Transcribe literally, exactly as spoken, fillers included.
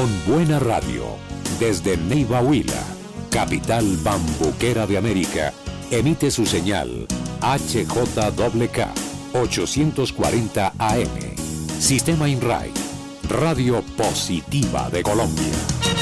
con buena radio, desde Neiva Huila, capital bambuquera de América, emite su señal H J K K ochocientos cuarenta A M. Sistema INRAI, Radio Positiva de Colombia.